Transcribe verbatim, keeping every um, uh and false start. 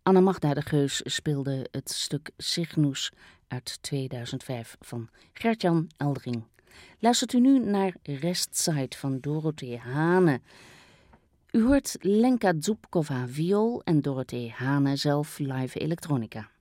Anna Magda de Geus speelde het stuk Cygnus uit tweeduizend vijf van Gert-Jan Eldring. Luistert u nu naar Restside van Dorothee Hane. U hoort Lenka Zubkova viool en Dorothee Hane zelf live elektronica.